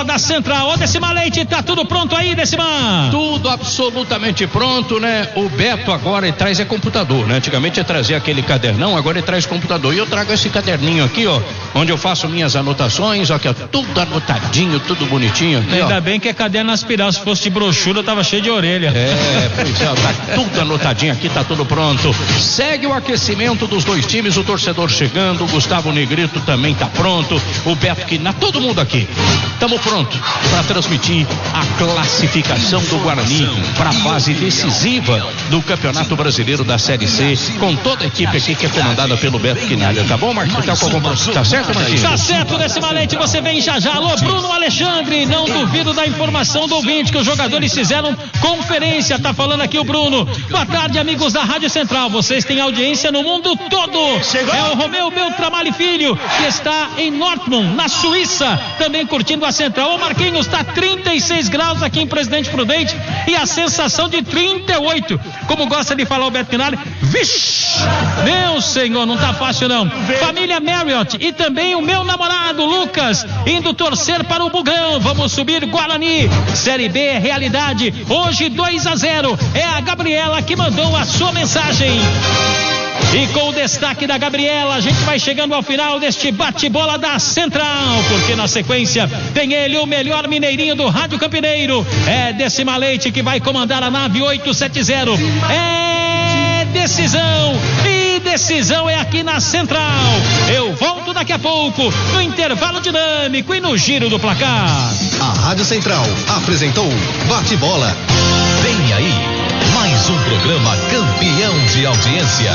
bate-bola da Central. Ô, Decimar Leite, tá tudo pronto aí, Decimar? Tudo absolutamente pronto, né? O Beto agora ele traz computador, né? Antigamente ele trazia aquele cadernão, agora ele traz computador. E eu trago esse caderninho aqui, ó, onde eu faço minhas anotações, ó, aqui, ó, tudo anotadinho, tudo bonitinho. Aqui, ainda ó. bem que é caderno aspirado, se fosse de brochura, tava cheio de orelha. Pois é, tá tudo anotadinho aqui, tá tudo pronto. Segue o aquecimento dos dois times, o torcedor chegando, o Gustavo Negrito também tá pronto, o Beto Quina, todo mundo aqui. Estamos prontos para transmitir a classificação do Guarani para a fase decisiva do Campeonato Brasileiro da Série C, com toda a equipe aqui que é comandada pelo Beto Quinalha. Tá bom, Marquinhos? Tá certo, Marquinhos? Tá certo, Decimar Leite, você vem já já. Alô, Bruno Alexandre, não duvido da informação do ouvinte que os jogadores fizeram conferência, tá falando aqui o Bruno. Boa tarde, amigos da Rádio Central, vocês têm audiência no mundo todo. É o Romeu Beltramale Filho, que está em Dortmund, na Suíça, também curtindo a Central. Ô, Marquinhos, tá 36 graus aqui em Presidente Prudente e a sensação de 38, como gosta de falar o Beto Quinalha. Vixe, meu senhor, não tá fácil não. Família Marriott e também o meu namorado Lucas indo torcer para o Bugão. Vamos subir Guarani. Série B é realidade. Hoje 2-0. É a Gabriela que mandou a sua mensagem. E com o destaque da Gabriela, a gente vai chegando ao final deste bate-bola da Central, porque na sequência tem ele, o melhor mineirinho do Rádio Campineiro. É Decimar Leite que vai comandar a nave 870. É decisão, e decisão é aqui na Central. Eu volto daqui a pouco, no intervalo dinâmico e no giro do placar. A Rádio Central apresentou Bate-Bola. Vem aí, mais um programa campeão de audiência.